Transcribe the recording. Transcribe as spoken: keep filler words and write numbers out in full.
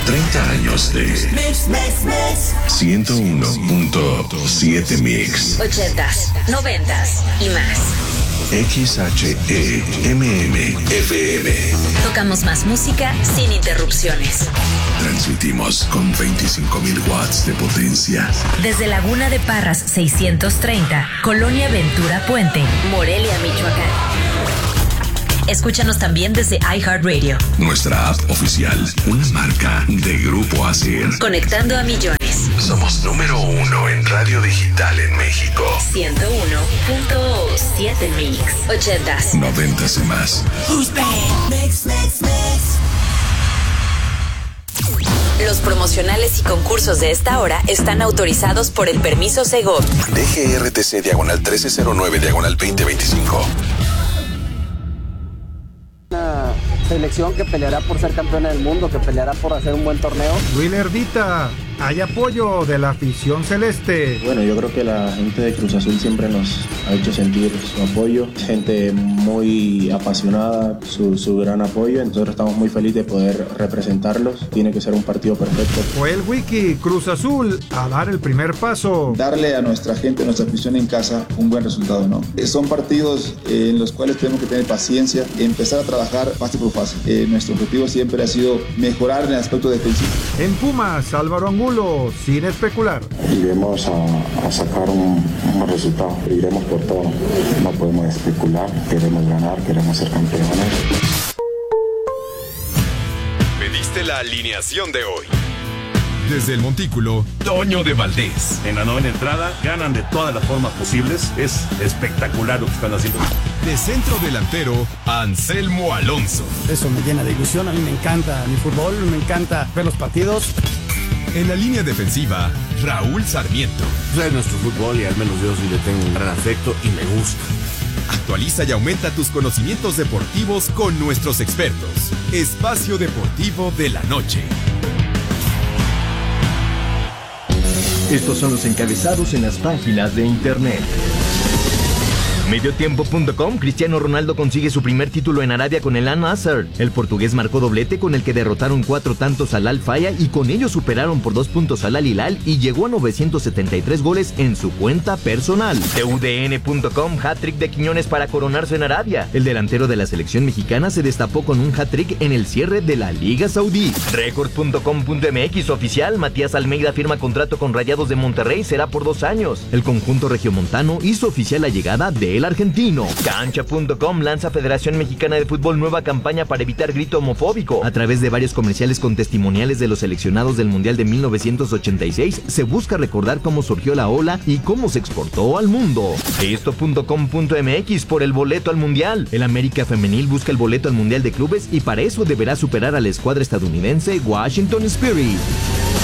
treinta años de Mix, Mix, Mix. ciento uno punto siete Mix. Ochentas, noventas y más. X H E M M F M. Tocamos más música sin interrupciones. Transmitimos con veinticinco mil watts de potencia. Desde Laguna de Parras seiscientos treinta, Colonia Ventura Puente, Morelia, Michoacán. Escúchanos también desde iHeartRadio. Nuestra app oficial, una marca de Grupo Asir. Conectando a millones. Somos número uno en radio digital en México. ciento uno punto siete Mix. Ochentas. Noventas y más. Who's bad? Mix, mix, mix. Los promocionales y concursos de esta hora están autorizados por el permiso Segov. D G R T C diagonal trece cero nueve diagonal veinte veinticinco. Una selección que peleará por ser campeona del mundo, que peleará por hacer un buen torneo. Willy Erdita, hay apoyo de la afición celeste. Bueno, yo creo que la gente de Cruz Azul siempre nos ha hecho sentir su apoyo, gente muy apasionada, su, su gran apoyo, entonces estamos muy felices de poder representarlos. Tiene que ser un partido perfecto. Fue el Wiki Cruz Azul a dar el primer paso. Darle a nuestra gente, a nuestra afición en casa, un buen resultado, ¿no? Eh, son partidos eh, en los cuales tenemos que tener paciencia, empezar a trabajar fácil por fácil. Eh, nuestro objetivo siempre ha sido mejorar en el aspecto defensivo. En Pumas, Álvaro Angulo, sin especular. Iremos a, a sacar un, un resultado, iremos por todo. No podemos especular, queremos ganar, queremos ser campeones. Pediste la alineación de hoy. Desde el Montículo, Toño de Valdés. En la novena entrada, ganan de todas las formas posibles. Es espectacular lo que están haciendo. De centro delantero, Anselmo Alonso. Eso me llena de ilusión. A mí me encanta mi fútbol, me encanta ver los partidos. En la línea defensiva, Raúl Sarmiento. Es nuestro fútbol y al menos yo sí le tengo un gran afecto y me gusta. Actualiza y aumenta tus conocimientos deportivos con nuestros expertos. Espacio Deportivo de la Noche. Estos son los encabezados en las páginas de internet. Mediotiempo punto com, Cristiano Ronaldo consigue su primer título en Arabia con el Al-Nassr. El portugués marcó doblete con el que derrotaron cuatro tantos al Al-Faya y con ello superaron por dos puntos al Al-Hilal y llegó a novecientos setenta y tres goles en su cuenta personal. T U D N punto com, hat-trick de Quiñones para coronarse en Arabia. El delantero de la selección mexicana se destapó con un hat-trick en el cierre de la Liga Saudí. Record punto com punto M X oficial, Matías Almeida firma contrato con Rayados de Monterrey, será por dos años. El conjunto regiomontano hizo oficial la llegada de el argentino. Cancha punto com lanza Federación Mexicana de Fútbol nueva campaña para evitar grito homofóbico. A través de varios comerciales con testimoniales de los seleccionados del Mundial de mil novecientos ochenta y seis, se busca recordar cómo surgió la ola y cómo se exportó al mundo. Esto punto com punto M X por el boleto al Mundial. El América Femenil busca el boleto al Mundial de Clubes y para eso deberá superar a la escuadra estadounidense Washington Spirit.